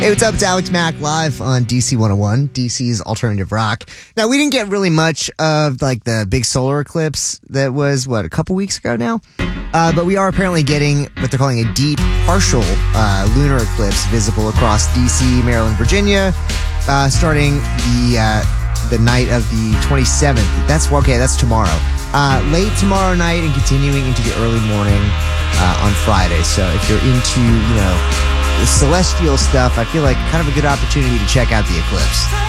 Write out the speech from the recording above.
Hey, what's up? It's Alex Mack live on DC 101, DC's alternative rock. Now, we didn't get really much of like the big solar eclipse that was, a couple weeks ago now? But we are apparently getting what they're calling a deep partial lunar eclipse visible across DC, Maryland, Virginia, starting the night of the 27th. That's tomorrow. Late tomorrow night and continuing into the early morning on Friday. So if you're into, the celestial stuff, I feel like kind of a good opportunity to check out the eclipse.